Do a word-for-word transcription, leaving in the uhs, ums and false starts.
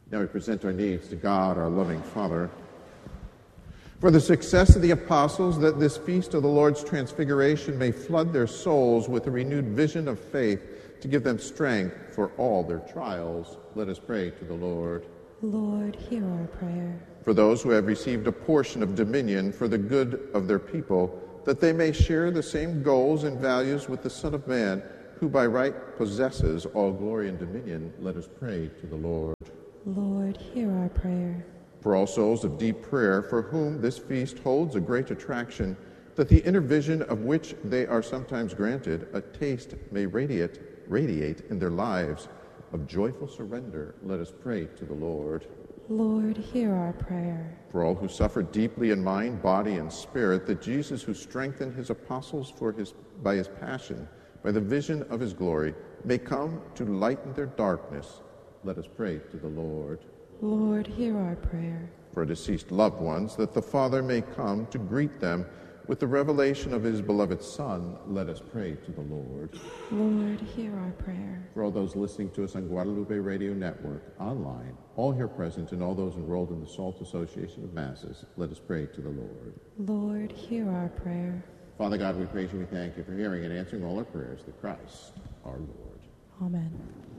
Now we present our needs to God, our loving Father. For the success of the apostles, that this feast of the Lord's transfiguration may flood their souls with a renewed vision of faith to give them strength for all their trials, let us pray to the Lord. Lord, hear our prayer. For those who have received a portion of dominion for the good of their people, that they may share the same goals and values with the Son of Man, who by right possesses all glory and dominion, let us pray to the Lord. Lord, hear our prayer. For all souls of deep prayer, for whom this feast holds a great attraction, that the inner vision of which they are sometimes granted, a taste may radiate, radiate in their lives of joyful surrender, let us pray to the Lord. Lord, hear our prayer. For all who suffer deeply in mind, body, and spirit, that Jesus, who strengthened his apostles for his, by his passion, by the vision of his glory, may come to lighten their darkness, let us pray to the Lord. Lord, hear our prayer. For deceased loved ones, that the Father may come to greet them with the revelation of his beloved Son, let us pray to the Lord. Lord, hear our prayer. For all those listening to us on Guadalupe Radio Network, online, all here present, and all those enrolled in the SALT Association of Masses, let us pray to the Lord. Lord, hear our prayer. Father God, we praise you, we thank you for hearing and answering all our prayers through Christ our Lord. Amen.